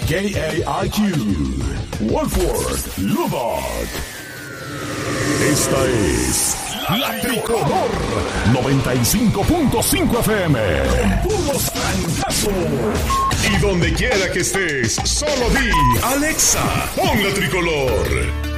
KAIQ, Wolford, Lubbock. Esta es La Tricolor 95.5 FM. Con puros trancazos. Y donde quiera que estés, solo di Alexa, pon La Tricolor.